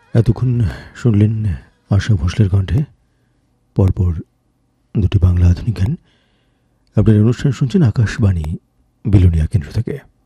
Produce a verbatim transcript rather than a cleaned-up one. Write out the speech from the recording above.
এতক্ষণ শুনলেন আশা ভোঁসলের কণ্ঠে পরপর দুটি বাংলা আধুনিক গান। আপনার অনুষ্ঠান শুনছেন আকাশবাণী বিলোনিয়া কেন্দ্র থেকে।